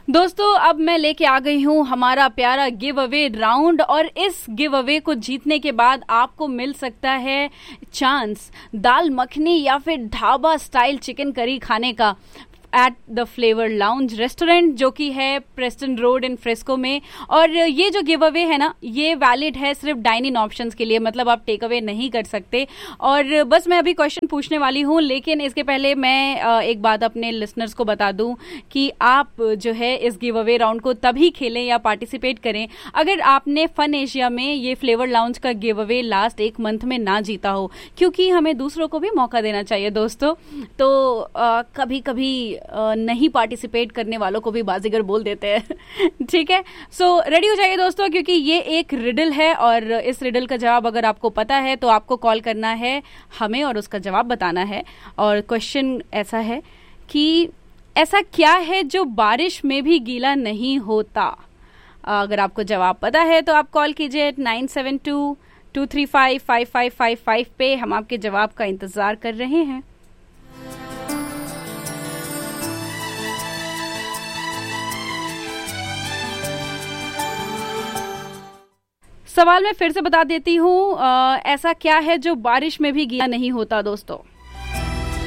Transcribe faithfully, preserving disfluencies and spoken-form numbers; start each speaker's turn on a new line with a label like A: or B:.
A: दोस्तों अब मैं लेके आ गई हूँ हमारा प्यारा गिव अवे राउंड, और इस गिव अवे को जीतने के बाद आपको मिल सकता है चांस दाल मखनी या फिर ढाबा स्टाइल चिकन करी खाने का at the flavour lounge restaurant, जो कि है प्रेस्टन रोड इन फ्रेस्को में। और ये जो गिव अवे है ना, ये वैलिड है सिर्फ डाइन इन ऑप्शंस के लिए, मतलब आप टेक अवे नहीं कर सकते। और बस मैं अभी क्वेश्चन पूछने वाली हूँ, लेकिन इसके पहले मैं एक बात अपने लिसनर्स को बता दूं कि आप जो है इस गिव अवे राउंड को तभी खेलें या पार्टिसिपेट करें अगर आपने फन एशिया में ये फ्लेवर लाउंज का गिव अवे लास्ट एक मंथ में ना जीता हो, क्योंकि हमें दूसरों को भी मौका देना चाहिए दोस्तों। तो आ, कभी कभी नहीं पार्टिसिपेट करने वालों को भी बाजीगर बोल देते हैं। ठीक है, सो रेडी हो जाइए दोस्तों, क्योंकि ये एक रिडल है और इस रिडल का जवाब अगर आपको पता है तो आपको कॉल करना है हमें और उसका जवाब बताना है। और क्वेश्चन ऐसा है कि ऐसा क्या है जो बारिश में भी गीला नहीं होता। अगर आपको जवाब पता है तो आप कॉल कीजिए nine seven to to three five five five five five पे। हम आपके जवाब का इंतजार कर रहे हैं। सवाल मैं फिर से बता देती हूँ, ऐसा क्या है जो बारिश में भी गीला नहीं होता दोस्तों।